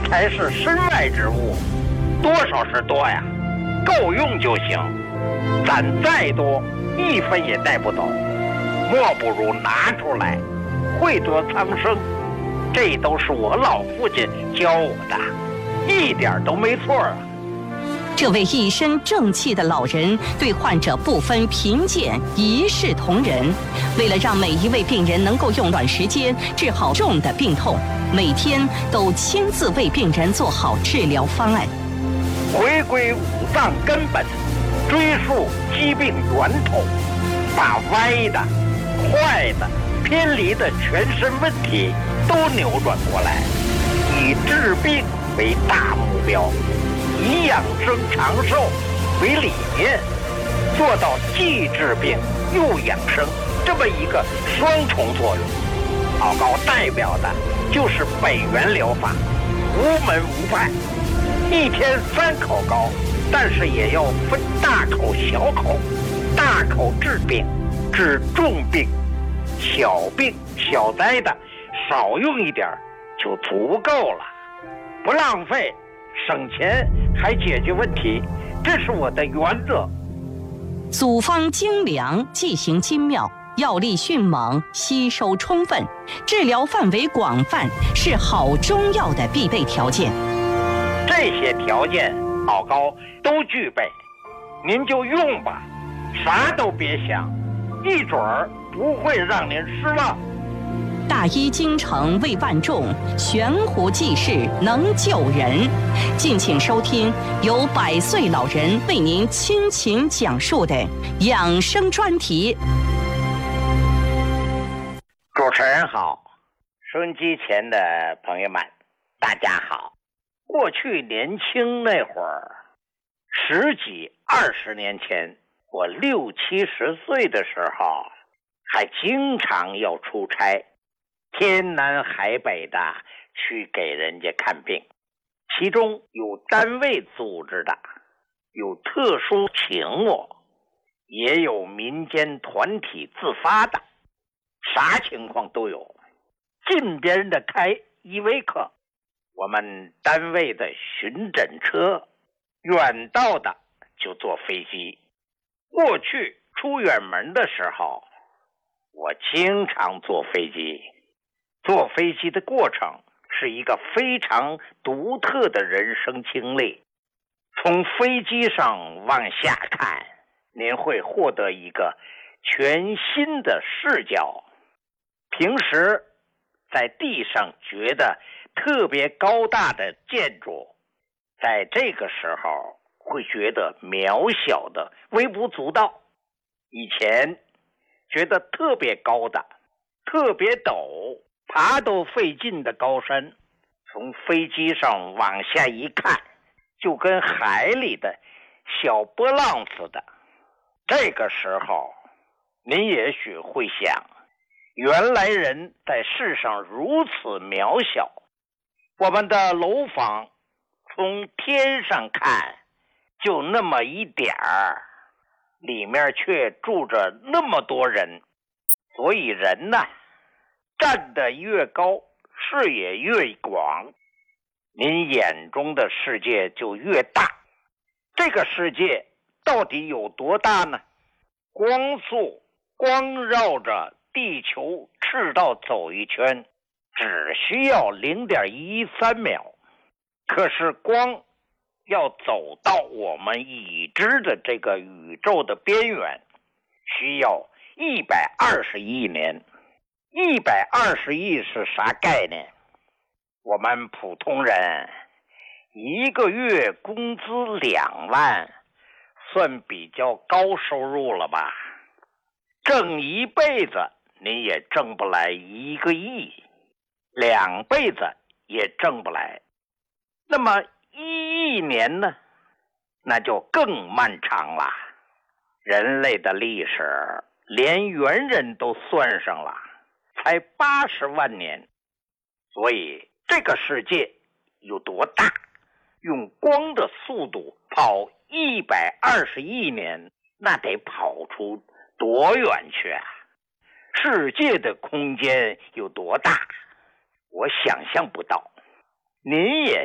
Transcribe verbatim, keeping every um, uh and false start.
才是身外之物，多少是多呀，够用就行。攒再多，一分也带不走，莫不如拿出来，惠泽苍生。这都是我老父亲教我的，一点都没错啊。 这位一身正气的老人对患者不分贫贱，一视同仁。为了让每一位病人能够用短时间治好重的病痛，每天都亲自为病人做好治疗方案。 回归五脏根本，追溯疾病源头，把歪的、坏的、偏离的全身问题都扭转过来，以治病为大目标，以养生长寿为理念，做到既治病又养生这么一个双重作用。老高代表的就是北元疗法，无门无派，一天三口膏，但是也要分大口小口，大口治病治重病，小病小灾的少用一点就足够了，不浪费，省钱还解决问题，这是我的原则。 组方精良，剂型精妙，药力迅猛，吸收充分，治疗范围广泛，是好中药的必备条件。 这些条件老高都具备，您就用吧，啥都别想，一准儿不会让您失望。 大医精诚为万众，悬壶济世能救人。敬请收听由百岁老人为您倾情讲述的养生专题。 主持人好，收音机前的朋友们大家好。过去年轻那会儿，十几二十年前，我六七十岁的时候，还经常要出差，天南海北的去给人家看病，其中有单位组织的，有特殊请我，也有民间团体自发的，啥情况都有。近边的开依维柯，我们单位的巡诊车，远道的就坐飞机。过去出远门的时候，我经常坐飞机。坐飞机的过程是一个非常独特的人生经历。从飞机上往下看，您会获得一个全新的视角。平时在地上觉得特别高大的建筑，在这个时候会觉得渺小的微不足道。以前觉得特别高的、特别陡、爬都费劲的高山，从飞机上往下一看，就跟海里的小波浪似的。这个时候您也许会想，原来人在世上如此渺小，我们的楼房从天上看就那么一点儿，里面却住着那么多人。所以人呢，站得越高，视野越广，您眼中的世界就越大。这个世界到底有多大呢？光速光绕着地球赤道走一圈，只需要 零点一三秒。可是光要走到我们已知的这个宇宙的边缘，需要一百二十亿年。一百二十亿是啥概念？我们普通人一个月工资两万，算比较高收入了吧？挣一辈子你也挣不来一个亿，两辈子也挣不来。那么一亿年呢？那就更漫长了。人类的历史连猿人都算上了，才八十万年。所以这个世界有多大？用光的速度跑一百二十亿年，那得跑出多远去啊？世界的空间有多大？我想象不到。您也